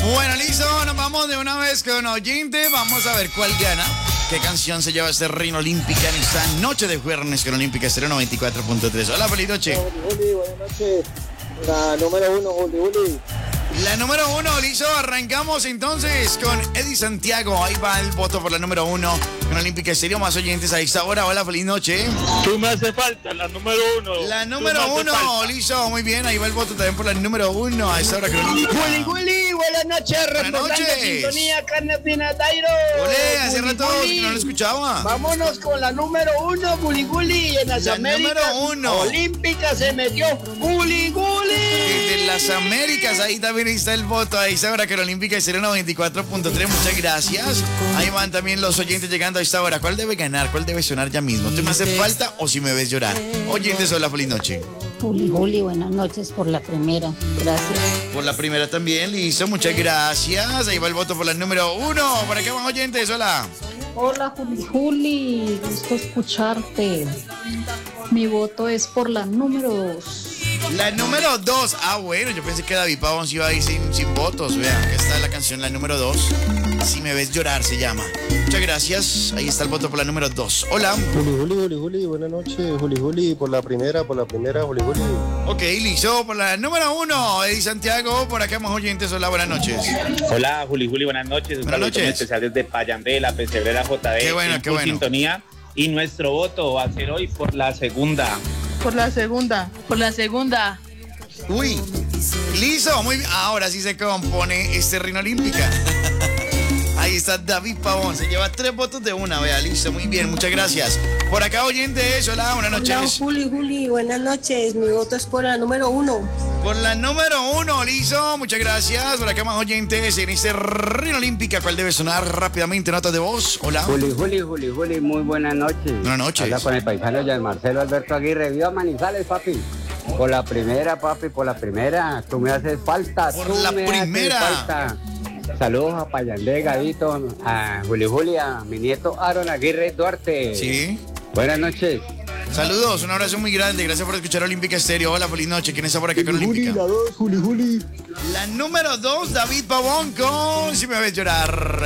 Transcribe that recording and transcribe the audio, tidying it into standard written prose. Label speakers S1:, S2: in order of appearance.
S1: Bueno, listo, nos vamos de una vez con oyente. Vamos a ver cuál gana. ¿Qué canción se lleva este Reino Olímpica en esta noche de jueves con Olímpica 094.3? Hola, feliz noche.
S2: Juli, buenas noches. La número 1, Juli.
S1: La número 1, listo, arrancamos entonces con Eddie Santiago. Ahí va el voto por la número 1 con Olímpica Estéreo. Más oyentes a esta hora. Hola, feliz noche.
S3: Tú me hace falta, la número 1.
S1: La número 1, listo, muy bien. Ahí va el voto también por la número 1 a esta hora con Olímpica.
S4: Juli, buenas noches.
S1: Buenas noches.
S4: Sintonía, carne fina, Dairo.
S1: Olé, hace rato que no lo escuchaba.
S4: Vámonos con la número 1, Juli. En las Américas.
S1: Número 1.
S4: Olímpica se metió. Juli.
S1: Desde las Américas, ahí también está el voto. Ahí está ahora que la Olímpica es 94.3. Muchas gracias. Ahí van también los oyentes llegando a esta hora. ¿Cuál debe ganar? ¿Cuál debe sonar ya mismo? ¿Te me hace falta o si me ves llorar? Oyentes, hola, feliz noche.
S5: Juli, buenas noches por la primera. Gracias.
S1: Por la primera también, listo. Muchas gracias. Ahí va el voto por la número 1. ¿Para qué van oyentes? Hola.
S5: Hola, Juli. Gusto escucharte. Mi voto es por la número 2.
S1: La número 2. Ah, bueno, yo pensé que David Pavón se iba ahí sin votos. Vean, acá está la canción, la número 2. Si me ves llorar se llama. Muchas gracias. Ahí está el voto por la número 2. Hola.
S2: Juli, buenas noches. Juli, por la primera, Juli.
S1: Ok, listo. Por la número 1, Eddie Santiago. Por acá más oyentes. Hola, buenas noches.
S3: Hola, Juli, buenas noches.
S1: Buenas noches.
S3: Especial desde Payandé, la Pesebrera JD.
S1: Qué bueno, qué bueno.
S3: Sintonía. Y nuestro voto va a ser hoy por la segunda.
S6: Por la segunda.
S1: Uy, listo, muy bien. Ahora sí se compone este Reino Olímpica. Ahí está David Pavón, se lleva 3 votos de una, vea, listo, muy bien, muchas gracias. Por acá oyentes, hola, buenas noches.
S7: Hola, Juli, buenas noches, mi voto es por la número 1.
S1: Por la número 1, listo, muchas gracias. Por acá más oyentes en este Reino Olímpica, ¿cuál debe sonar rápidamente? Notas de voz, hola.
S8: Juli, muy buenas noches.
S1: Buenas noches.
S8: Habla con el paisano ya Marcelo Alberto Aguirre, viva Manizales, papi. Por la primera, papi, tú me haces falta.
S1: Por la primera.
S8: Saludos a Payandé, Gadito, a Juli, a mi nieto Aaron Aguirre Duarte.
S1: Sí.
S8: Buenas noches.
S1: Saludos, un abrazo muy grande. Gracias por escuchar Olímpica Estéreo. Hola, feliz noche. ¿Quién está por acá con Olímpica?
S2: La 2, Juli.
S1: La número 2, David Pavón con Si me ves llorar.